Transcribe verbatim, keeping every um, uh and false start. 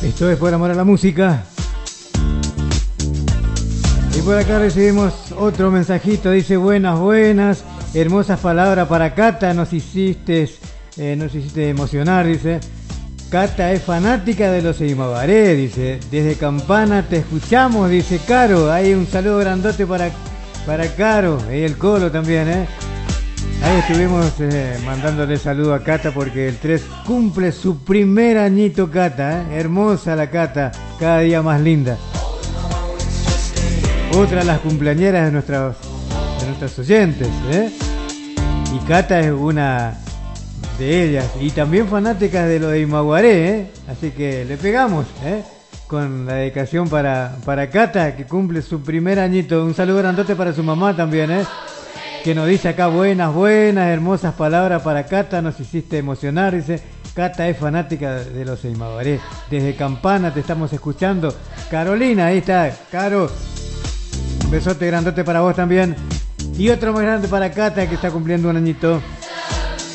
Esto es Por Amor a la Música. Y por acá recibimos otro mensajito. Dice: buenas, buenas. Hermosas palabras para Cata. Nos hiciste, eh, nos hiciste emocionar. Dice: Cata es fanática de los Imabaré. Dice: desde Campana te escuchamos. Dice Caro. Hay un saludo grandote para, para Caro. Y el Colo también, ¿eh? Ahí estuvimos eh, mandándole saludo a Cata porque el tres cumple su primer añito. Cata, ¿eh? Hermosa la Cata, cada día más linda. Otra de las cumpleañeras de nuestros, de nuestros oyentes, ¿eh? Y Cata es una de ellas. Y también fanática de lo de Imaguaré, ¿eh? Así que le pegamos, ¿eh? Con la dedicación para, para Cata, que cumple su primer añito. Un saludo grandote para su mamá también, ¿eh? Que nos dice acá: buenas, buenas, hermosas palabras para Cata, nos hiciste emocionar. Dice: Cata es fanática de los Imabaré. Desde Campana te estamos escuchando. Carolina, ahí está, Caro. Un besote grandote para vos también. Y otro más grande para Cata, que está cumpliendo un añito.